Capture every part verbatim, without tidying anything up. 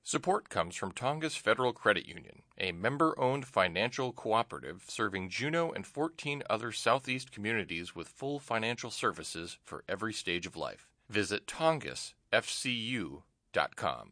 Support comes from Tongass Federal Credit Union, a member-owned financial cooperative serving Juneau and fourteen other Southeast communities with full financial services for every stage of life. Visit tongass f c u dot com.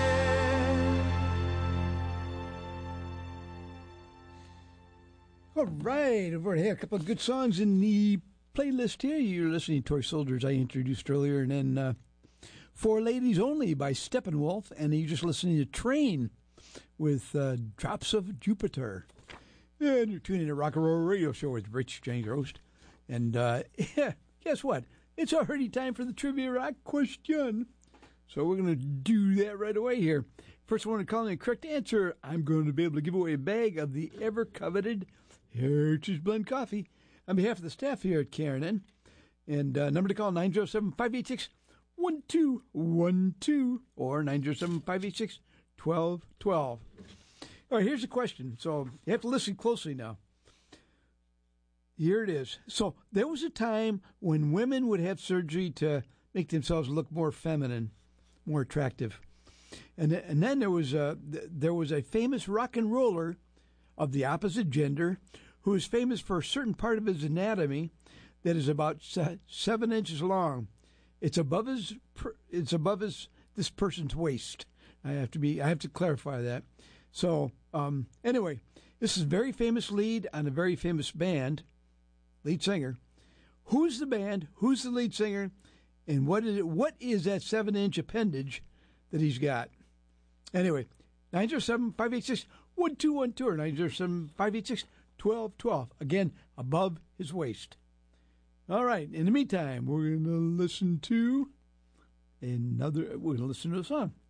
All right, I've already had a couple of good songs in the playlist here. You're listening to Toy Soldiers I introduced earlier, and then uh, For Ladies Only by Steppenwolf, and you're just listening to Train with uh, Drops of Jupiter. And you're tuning in to Rock and Roll Radio Show with Rich James Roast. And uh, yeah, guess what? It's already time for the Trivia Rock question. So we're going to do that right away here. First one to call in the correct answer, I'm going to be able to give away a bag of the ever-coveted Heritage Blend Coffee on behalf of the staff here at K R N N. And uh, number to call, nine oh seven, five eight six, one two one two or nine oh seven, five eight six, one two one two. All right, here's the question. So you have to listen closely now. Here it is. So there was a time when women would have surgery to make themselves look more feminine, more attractive. And, and then there was a, there was a famous rock and roller of the opposite gender who is famous for a certain part of his anatomy that is about seven inches long. It's above his, it's above his, this person's waist. I have to be, I have to clarify that. So, um, anyway, this is a very famous lead on a very famous band, lead singer. Who's the band? Who's the lead singer? And what is it? What is that seven-inch appendage that he's got? Anyway, nine oh seven, five eight six, one two one two or nine oh seven, five eight six, one two one two. Again, above his waist. All right. In the meantime, we're going to listen to another, we're going to listen to a song.